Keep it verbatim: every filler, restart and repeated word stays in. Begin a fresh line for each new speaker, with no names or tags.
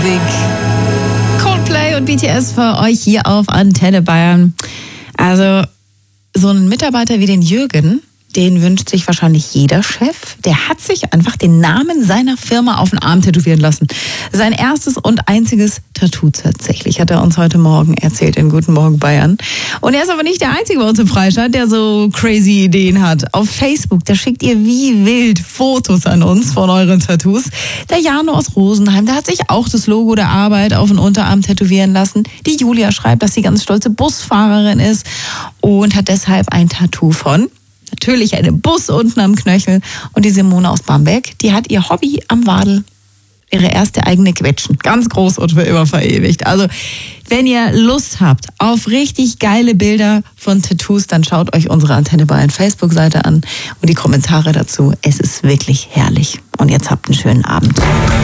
Coldplay und B T S für euch hier auf Antenne Bayern. Also so ein Mitarbeiter wie den Jürgen, den wünscht sich wahrscheinlich jeder Chef. Der hat sich einfach den Namen seiner Firma auf den Arm tätowieren lassen. Sein erstes und einziges Tattoo tatsächlich, hat er uns heute Morgen erzählt in Guten Morgen Bayern. Und er ist aber nicht der Einzige bei uns im Freistaat, der so crazy Ideen hat. Auf Facebook, da schickt ihr wie wild Fotos an uns von euren Tattoos. Der Jano aus Rosenheim, der hat sich auch das Logo der Arbeit auf den Unterarm tätowieren lassen. Die Julia schreibt, dass sie ganz stolze Busfahrerin ist und hat deshalb ein Tattoo von natürlich einen Bus unten am Knöchel. Und die Simone aus Bamberg, die hat ihr Hobby am Wadel, ihre erste eigene Quetschen. Ganz groß und für immer verewigt. Also, wenn ihr Lust habt auf richtig geile Bilder von Tattoos, dann schaut euch unsere Antenne Bayern Facebook-Seite an und die Kommentare dazu. Es ist wirklich herrlich. Und jetzt habt einen schönen Abend.